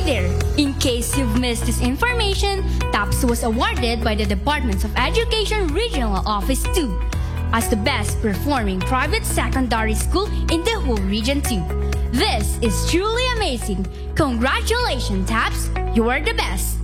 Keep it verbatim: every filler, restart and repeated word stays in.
there, in case you've missed this information, TAPS was awarded by the Department of Education Regional Office two as the best performing private secondary school in the whole Region two. This is truly amazing. Congratulations, TAPS! You are the best!